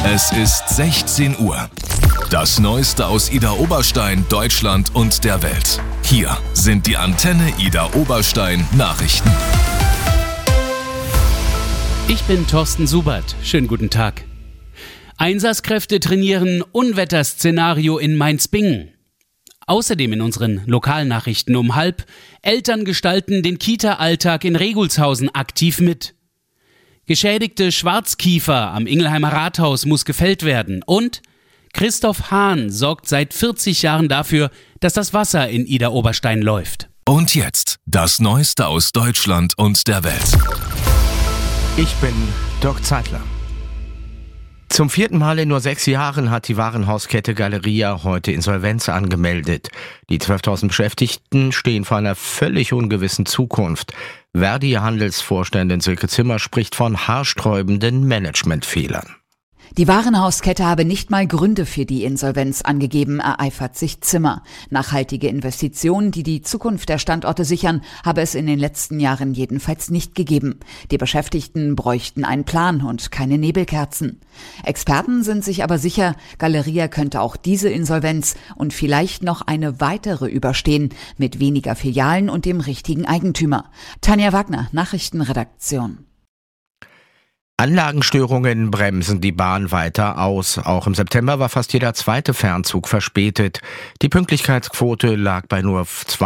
Es ist 16 Uhr. Das Neueste aus Idar Oberstein, Deutschland und der Welt. Hier sind die Antenne Idar Oberstein Nachrichten. Ich bin Thorsten Subert. Schönen guten Tag. Einsatzkräfte trainieren Unwetterszenario in Mainz-Bingen. Außerdem in unseren Lokalnachrichten um 12:30. Eltern gestalten den Kita-Alltag in Regulshausen aktiv mit. Geschädigte Schwarzkiefer am Ingelheimer Rathaus muss gefällt werden. Und Christoph Hahn sorgt seit 40 Jahren dafür, dass das Wasser in Idar Oberstein läuft. Und jetzt das Neueste aus Deutschland und der Welt. Ich bin Dirk Zeitler. Zum 4. Mal in nur 6 Jahren hat die Warenhauskette Galeria heute Insolvenz angemeldet. Die 12.000 Beschäftigten stehen vor einer völlig ungewissen Zukunft. Verdi-Handelsvorständin Silke Zimmer spricht von haarsträubenden Managementfehlern. Die Warenhauskette habe nicht mal Gründe für die Insolvenz angegeben, ereifert sich Zimmer. Nachhaltige Investitionen, die die Zukunft der Standorte sichern, habe es in den letzten Jahren jedenfalls nicht gegeben. Die Beschäftigten bräuchten einen Plan und keine Nebelkerzen. Experten sind sich aber sicher, Galeria könnte auch diese Insolvenz und vielleicht noch eine weitere überstehen, mit weniger Filialen und dem richtigen Eigentümer. Tanja Wagner, Nachrichtenredaktion. Anlagenstörungen bremsen die Bahn weiter aus. Auch im September war fast jeder zweite Fernzug verspätet. Die Pünktlichkeitsquote lag bei nur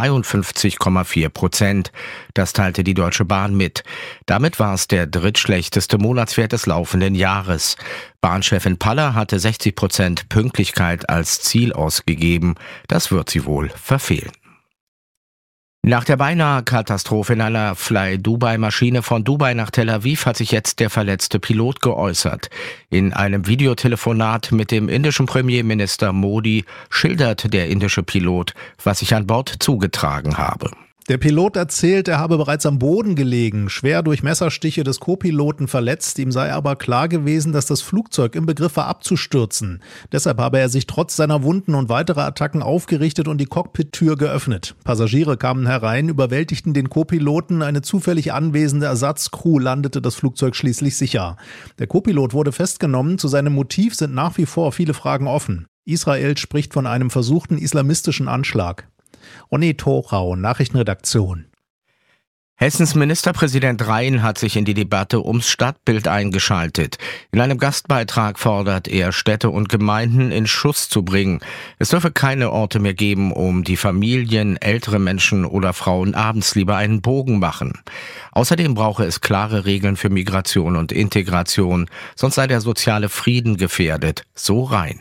52,4%. Das teilte die Deutsche Bahn mit. Damit war es der drittschlechteste Monatswert des laufenden Jahres. Bahnchefin Paller hatte 60% Pünktlichkeit als Ziel ausgegeben. Das wird sie wohl verfehlen. Nach der beinahe Katastrophe in einer Fly-Dubai-Maschine von Dubai nach Tel Aviv hat sich jetzt der verletzte Pilot geäußert. In einem Videotelefonat mit dem indischen Premierminister Modi schildert der indische Pilot, was sich an Bord zugetragen habe. Der Pilot erzählt, er habe bereits am Boden gelegen, schwer durch Messerstiche des Co-Piloten verletzt. Ihm sei aber klar gewesen, dass das Flugzeug im Begriff war abzustürzen. Deshalb habe er sich trotz seiner Wunden und weiterer Attacken aufgerichtet und die Cockpit-Tür geöffnet. Passagiere kamen herein, überwältigten den Co-Piloten. Eine zufällig anwesende Ersatzcrew landete das Flugzeug schließlich sicher. Der Co-Pilot wurde festgenommen. Zu seinem Motiv sind nach wie vor viele Fragen offen. Israel spricht von einem versuchten islamistischen Anschlag. Onni Thorau, Nachrichtenredaktion. Hessens Ministerpräsident Rhein hat sich in die Debatte ums Stadtbild eingeschaltet. In einem Gastbeitrag fordert er, Städte und Gemeinden in Schuss zu bringen. Es dürfe keine Orte mehr geben, um die Familien, ältere Menschen oder Frauen abends lieber einen Bogen machen. Außerdem brauche es klare Regeln für Migration und Integration, sonst sei der soziale Frieden gefährdet, so Rhein.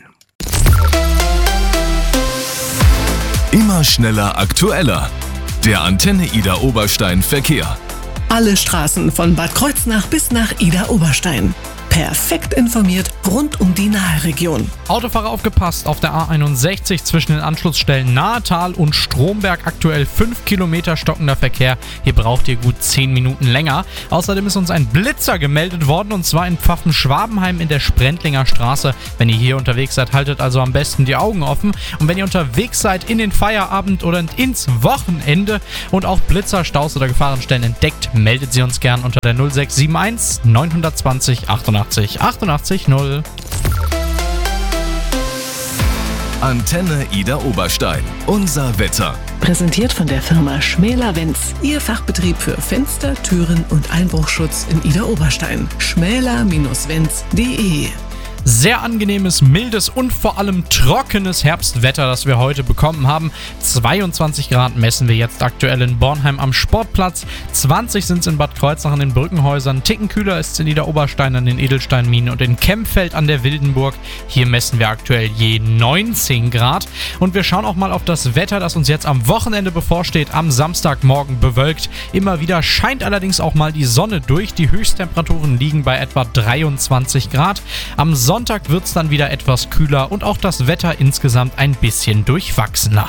Immer schneller, aktueller. Der Antenne Idar Oberstein Verkehr. Alle Straßen von Bad Kreuznach bis nach Idar Oberstein. Perfekt informiert rund um die Naheregion. Autofahrer aufgepasst, auf der A61 zwischen den Anschlussstellen Nahetal und Stromberg aktuell 5 Kilometer stockender Verkehr. Hier braucht ihr gut 10 Minuten länger. Außerdem ist uns ein Blitzer gemeldet worden und zwar in Pfaffen-Schwabenheim in der Sprendlinger Straße. Wenn ihr hier unterwegs seid, haltet also am besten die Augen offen. Und wenn ihr unterwegs seid in den Feierabend oder ins Wochenende und auch Blitzer, Staus oder Gefahrenstellen entdeckt, meldet sie uns gern unter der 0671 920 88 88 0. Antenne Idar Oberstein. Unser Wetter. Präsentiert von der Firma Schmäler-Wenz. Ihr Fachbetrieb für Fenster, Türen und Einbruchschutz in Idar Oberstein. schmäler-wenz.de. Sehr angenehmes, mildes und vor allem trockenes Herbstwetter, das wir heute bekommen haben. 22 Grad messen wir jetzt aktuell in Bornheim am Sportplatz. 20 sind es in Bad Kreuznach an den Brückenhäusern. Ticken kühler ist es in Idar Oberstein an den Edelsteinminen und in Kempfeld an der Wildenburg. Hier messen wir aktuell je 19 Grad. Und wir schauen auch mal auf das Wetter, das uns jetzt am Wochenende bevorsteht. Am Samstagmorgen bewölkt. Immer wieder scheint allerdings auch mal die Sonne durch. Die Höchsttemperaturen liegen bei etwa 23 Grad. Am Sonntag wird es dann wieder etwas kühler und auch das Wetter insgesamt ein bisschen durchwachsener.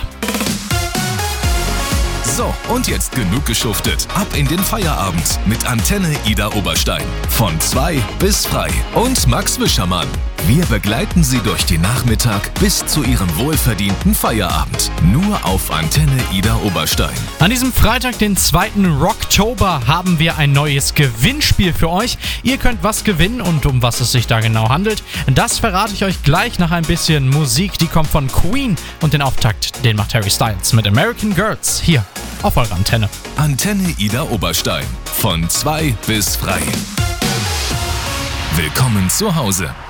So, und jetzt genug geschuftet. Ab in den Feierabend mit Antenne Idar Oberstein. Von 2 bis frei. Und Max Wischermann. Wir begleiten Sie durch den Nachmittag bis zu Ihrem wohlverdienten Feierabend. Nur auf Antenne Ida Oberstein. An diesem Freitag, den 2. Rocktober, haben wir ein neues Gewinnspiel für euch. Ihr könnt was gewinnen und um was es sich da genau handelt, das verrate ich euch gleich nach ein bisschen Musik. Die kommt von Queen und den Auftakt, den macht Harry Styles mit American Girls hier auf eurer Antenne. Antenne Ida Oberstein. Von 2 bis frei. Willkommen zu Hause.